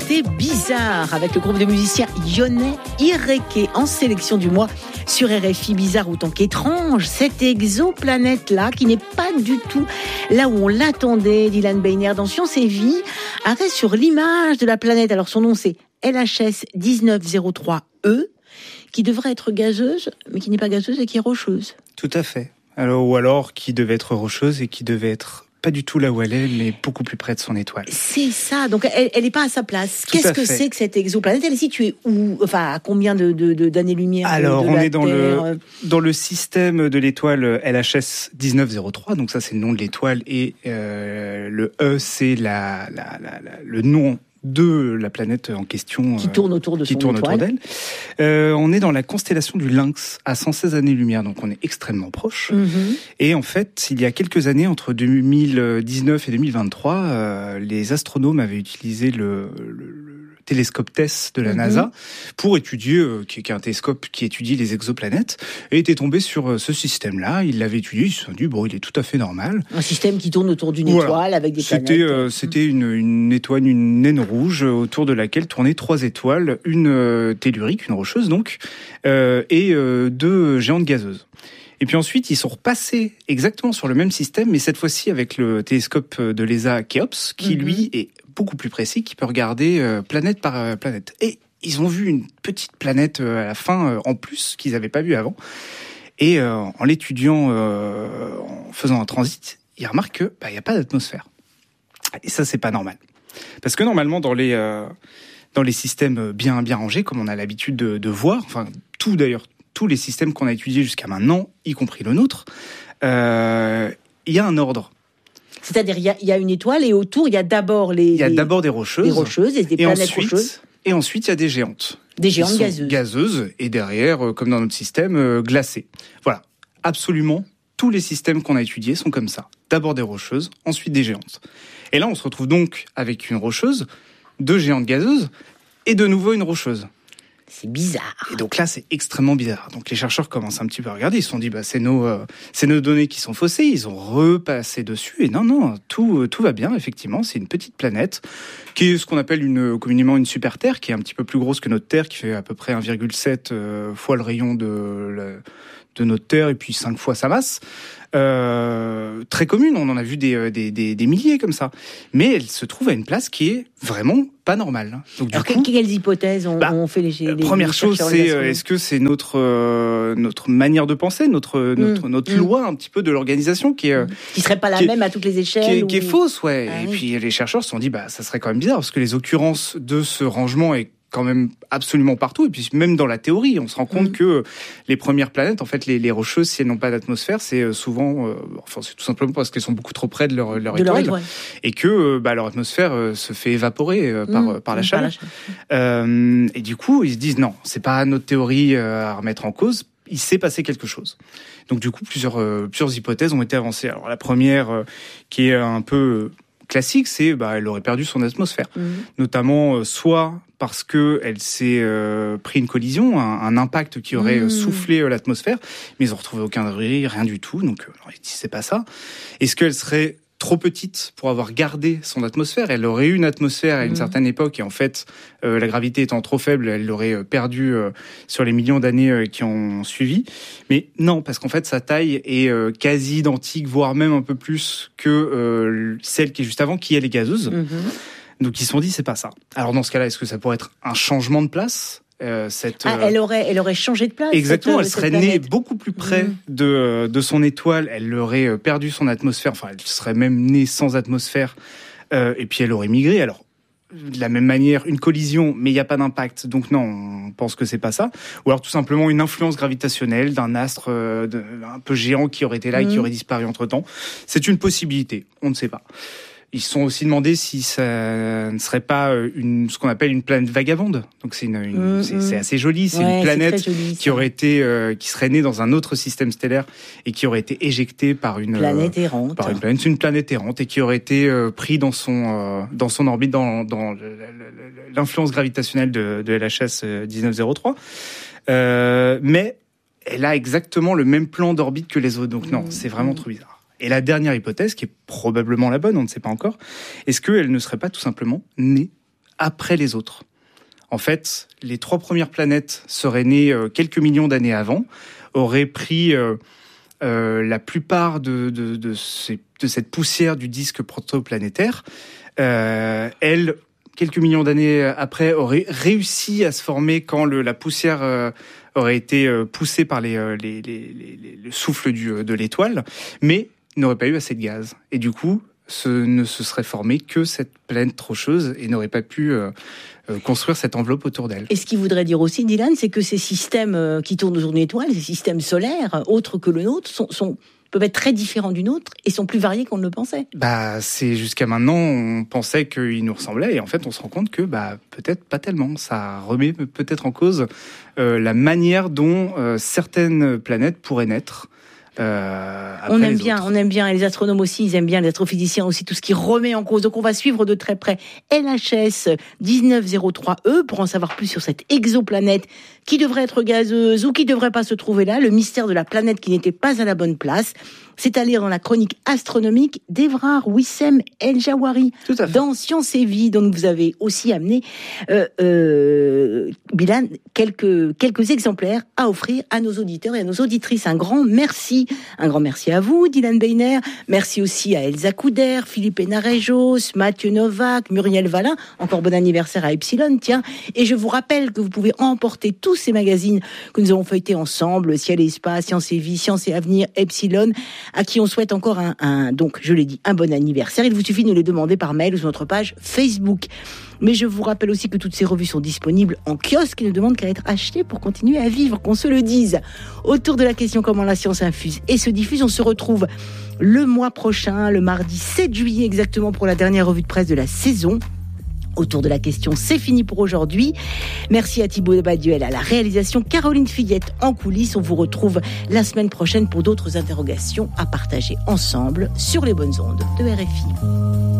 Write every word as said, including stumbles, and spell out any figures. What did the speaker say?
C'était Bizarre avec le groupe de musiciens Yonais Ireke en sélection du mois sur R F I. Bizarre autant qu'étrange, cette exoplanète-là qui n'est pas du tout là où on l'attendait. Dylan Beiner dans Science et Vie arrête sur l'image de la planète. Alors son nom c'est L H S dix-neuf zéro trois E qui devrait être gazeuse mais qui n'est pas gazeuse et qui est rocheuse. Tout à fait. Alors, ou alors qui devait être rocheuse et qui devait être pas du tout là où elle est, mais beaucoup plus près de son étoile. C'est ça, donc elle n'est pas à sa place. Tout Qu'est-ce que fait. c'est que cette exoplanète? Elle est située où? Enfin, à combien de, de, de, d'années-lumière? Alors, de, de on la est dans Terre le, dans le système de l'étoile L H S dix-neuf zéro trois, donc ça c'est le nom de l'étoile, et euh, le E c'est la, la, la, la, le nom de la planète en question qui tourne autour de qui son tourne étoile. autour d'elle. Euh, on est dans la constellation du Lynx à cent seize années-lumière, donc on est extrêmement proche. Mm-hmm. Et en fait, il y a quelques années, entre deux mille dix-neuf et deux mille vingt-trois, euh, les astronomes avaient utilisé le, le, le télescope TESS de la mm-hmm. NASA pour étudier, euh, qui, qui est un télescope qui étudie les exoplanètes, et était tombé sur ce système-là. Ils l'avaient étudié, ils se sont dit bon, il est tout à fait normal. Un système qui tourne autour d'une Voilà. étoile avec des C'était, planètes. euh, c'était une, une étoile, une naine rouge autour de laquelle tournaient trois étoiles, une euh, tellurique, une rocheuse donc, euh, et euh, deux géantes gazeuses. Et puis ensuite, ils sont repassés exactement sur le même système, mais cette fois-ci avec le télescope de l'E S A Kéops, qui mm-hmm. lui est beaucoup plus précis, qui peut regarder euh, planète par euh, planète. Et ils ont vu une petite planète euh, à la fin euh, en plus qu'ils n'avaient pas vu avant. Et euh, en l'étudiant, euh, en faisant un transit, ils remarquent que bah, y a pas d'atmosphère. Et ça, c'est pas normal. Parce que normalement, dans les euh, dans les systèmes bien bien rangés, comme on a l'habitude de, de voir, enfin tout d'ailleurs, tous les systèmes qu'on a étudiés jusqu'à maintenant, y compris le nôtre, euh, il y a un ordre. C'est-à-dire, il y a, il y a une étoile et autour, il y a d'abord les. Il y a les, d'abord des rocheuses, des rocheuses et des et planètes ensuite, rocheuses. Et ensuite, il y a des géantes. Des géantes gazeuses. Gazeuses et derrière, euh, comme dans notre système, euh, glacées. Voilà, absolument. Tous les systèmes qu'on a étudiés sont comme ça. D'abord des rocheuses, ensuite des géantes. Et là, on se retrouve donc avec une rocheuse, deux géantes gazeuses, et de nouveau une rocheuse. C'est bizarre. Et donc là, c'est extrêmement bizarre. Donc les chercheurs commencent un petit peu à regarder. Ils se sont dit, bah, c'est nos, euh, c'est nos données qui sont faussées. Ils ont repassé dessus. Et non, non, tout, tout va bien. Effectivement, c'est une petite planète qui est ce qu'on appelle une, communément une super Terre, qui est un petit peu plus grosse que notre Terre, qui fait à peu près un virgule sept euh, fois le rayon de, la, de notre Terre et puis cinq fois sa masse. Euh, très commune, on en a vu des, des, des, des milliers comme ça. Mais elle se trouve à une place qui est vraiment pas normale. Donc, du Alors, coup, quelles hypothèses ont, bah, ont fait les, les première les chose, c'est les est-ce que c'est notre euh, notre manière de penser, notre mmh. notre notre mmh. loi un petit peu de l'organisation qui est qui serait pas la qui même est, à toutes les échelles, qui est, ou... qui est fausse, ouais. Ah, et oui. puis les chercheurs se sont dit bah ça serait quand même bizarre parce que les occurrences de ce rangement est quand même absolument partout, et puis même dans la théorie, on se rend compte mmh. que les premières planètes, en fait, les, les rocheuses, si elles n'ont pas d'atmosphère, c'est souvent, euh, enfin, c'est tout simplement parce qu'elles sont beaucoup trop près de leur, leur de étoile, leur étoile, et que bah, leur atmosphère euh, se fait évaporer euh, par, mmh. par la chaleur. Par la chaleur. Euh, et du coup, ils se disent non, c'est pas notre théorie euh, à remettre en cause. Il s'est passé quelque chose. Donc du coup, plusieurs, euh, plusieurs hypothèses ont été avancées. Alors la première, euh, qui est un peu classique, c'est bah elle aurait perdu son atmosphère, mmh. notamment euh, soit parce que elle s'est euh, pris une collision, un, un impact qui aurait mmh. soufflé euh, l'atmosphère, mais ils ont retrouvé aucun débris, rien du tout. Donc euh, alors, ils disent c'est pas ça. Est-ce qu'elle serait trop petite pour avoir gardé son atmosphère? Elle aurait eu une atmosphère à une mmh. certaine époque, et en fait, euh, la gravité étant trop faible, elle l'aurait perdu euh, sur les millions d'années euh, qui ont suivi. Mais non, parce qu'en fait, sa taille est euh, quasi identique, voire même un peu plus que euh, celle qui est juste avant, qui elle est gazeuse. Mmh. Donc ils se sont dit, c'est pas ça. Alors dans ce cas-là, est-ce que ça pourrait être un changement de place? Euh, cette, ah, elle aurait, elle aurait changé de place. Exactement, cette, elle serait cette née beaucoup plus près mmh. de de son étoile. Elle aurait perdu son atmosphère. Enfin, elle serait même née sans atmosphère. Euh, et puis elle aurait migré. Alors de la même manière, une collision, mais il n'y a pas d'impact. Donc non, on pense que c'est pas ça. Ou alors tout simplement une influence gravitationnelle d'un astre euh, de, un peu géant qui aurait été là mmh. et qui aurait disparu entre temps. C'est une possibilité. On ne sait pas. Ils se sont aussi demandé si ça ne serait pas une, ce qu'on appelle une planète vagabonde. Donc c'est une, une mmh, c'est, c'est assez joli. C'est ouais, une planète c'est joli, qui aurait été, euh, qui serait née dans un autre système stellaire et qui aurait été éjectée par une planète errante. Euh, par une planète, c'est une planète errante et qui aurait été euh, pris dans son, euh, dans son orbite, dans, dans l'influence gravitationnelle de, de L H S dix-neuf zéro trois. Euh, mais elle a exactement le même plan d'orbite que les autres. Donc non, mmh, c'est vraiment mmh. trop bizarre. Et la dernière hypothèse, qui est probablement la bonne, on ne sait pas encore, est-ce qu'elle ne serait pas tout simplement née après les autres. En fait, les trois premières planètes seraient nées euh, quelques millions d'années avant, auraient pris euh, euh, la plupart de, de, de, ces, de cette poussière du disque protoplanétaire. Euh, elles, quelques millions d'années après, auraient réussi à se former quand le, la poussière euh, aurait été euh, poussée par les, euh, les, les, les, le souffle du, de l'étoile, mais n'aurait pas eu assez de gaz. Et du coup, ce ne se serait formé que cette planète rocheuse et n'aurait pas pu euh, euh, construire cette enveloppe autour d'elle. Et ce qui voudrait dire aussi, Dylan, c'est que ces systèmes euh, qui tournent autour d'une étoile, ces systèmes solaires, autres que le nôtre, sont, sont, peuvent être très différents du nôtre et sont plus variés qu'on ne le pensait. Bah, c'est jusqu'à maintenant, on pensait qu'ils nous ressemblaient et en fait, on se rend compte que bah, peut-être pas tellement. Ça remet peut-être en cause euh, la manière dont euh, certaines planètes pourraient naître. Euh, on aime bien, autres. on aime bien, et les astronomes aussi, ils aiment bien, les astrophysiciens aussi, tout ce qui remet en cause. Donc on va suivre de très près L H S dix-neuf zéro trois E pour en savoir plus sur cette exoplanète qui devrait être gazeuse ou qui devrait pas se trouver là, le mystère de la planète qui n'était pas à la bonne place. C'est à lire dans la chronique astronomique d'Evrard Wissem El Jawari dans Science et Vie, dont vous avez aussi amené euh, euh, Bilal, quelques quelques exemplaires à offrir à nos auditeurs et à nos auditrices. Un grand merci, un grand merci à vous, Dylan Beiner. Merci aussi à Elsa Couder, Philippe Enarejos, Mathieu Novak, Muriel Valin. Encore bon anniversaire à Epsilon, tiens. Et je vous rappelle que vous pouvez emporter tous ces magazines que nous avons feuilletés ensemble, Ciel et Espace, Science et Vie, Science et Avenir, Epsilon, à qui on souhaite encore un, un, donc je l'ai dit, un bon anniversaire. Il vous suffit de nous les demander par mail ou sur notre page Facebook. Mais je vous rappelle aussi que toutes ces revues sont disponibles en kiosque et ne demandent qu'à être achetées pour continuer à vivre, qu'on se le dise. Autour de la question comment la science infuse et se diffuse, on se retrouve le mois prochain, le mardi sept juillet exactement, pour la dernière revue de presse de la saison. Autour de la question, c'est fini pour aujourd'hui. Merci à Thibaut Baduel à la réalisation, Caroline Fillette en coulisses. On vous retrouve la semaine prochaine pour d'autres interrogations à partager ensemble sur les bonnes ondes de R F I.